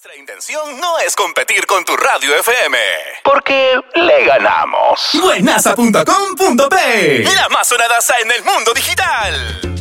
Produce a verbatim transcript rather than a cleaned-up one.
Nuestra intención no es competir con tu radio F M, porque le ganamos. Buenaza punto com punto pe, la más sonadaza en el mundo digital.